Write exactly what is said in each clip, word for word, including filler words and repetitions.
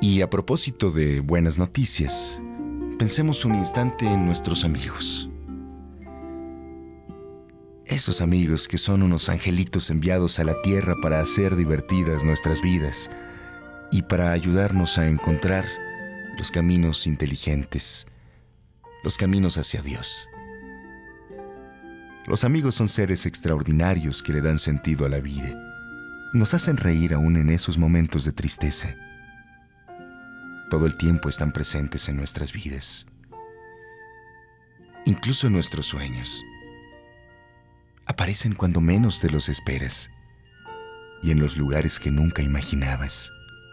Y a propósito de buenas noticias, pensemos un instante en nuestros amigos. Esos amigos que son unos angelitos enviados a la tierra para hacer divertidas nuestras vidas y para ayudarnos a encontrar los caminos inteligentes, los caminos hacia Dios. Los amigos son seres extraordinarios que le dan sentido a la vida. Nos hacen reír aún en esos momentos de tristeza. Todo el tiempo están presentes en nuestras vidas, incluso en nuestros sueños. Aparecen cuando menos te los esperas y en los lugares que nunca imaginabas.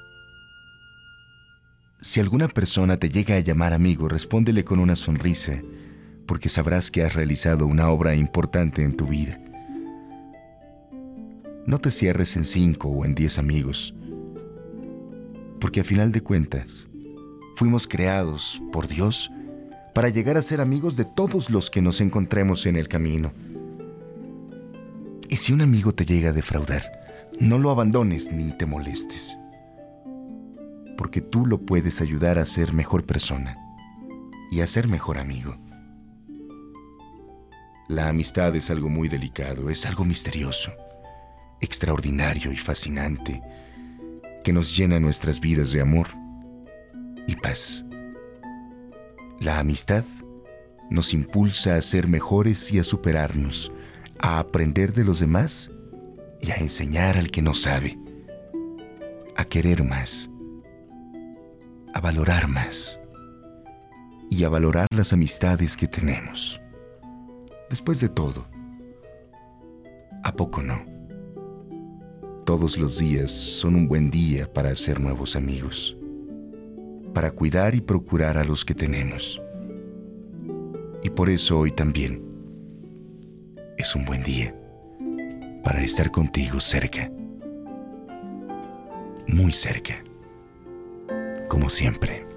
Si alguna persona te llega a llamar amigo, respóndele con una sonrisa, porque sabrás que has realizado una obra importante en tu vida. No te cierres en cinco o en diez amigos, porque a final de cuentas, fuimos creados por Dios para llegar a ser amigos de todos los que nos encontremos en el camino. Y si un amigo te llega a defraudar, no lo abandones ni te molestes, porque tú lo puedes ayudar a ser mejor persona y a ser mejor amigo. La amistad es algo muy delicado, es algo misterioso, extraordinario y fascinante, que nos llena nuestras vidas de amor y paz. La amistad nos impulsa a ser mejores y a superarnos, a aprender de los demás y a enseñar al que no sabe, a querer más, a valorar más y a valorar las amistades que tenemos. Después de todo, ¿a poco no? Todos los días son un buen día para hacer nuevos amigos, para cuidar y procurar a los que tenemos. Y por eso hoy también es un buen día para estar contigo cerca, muy cerca, como siempre.